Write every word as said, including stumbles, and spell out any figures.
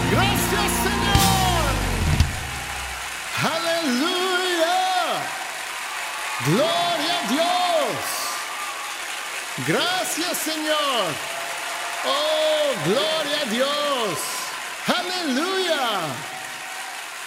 Gracias, Señor. Aleluya. Gloria a Dios. Gracias, Señor. Oh, gloria a Dios. Aleluya.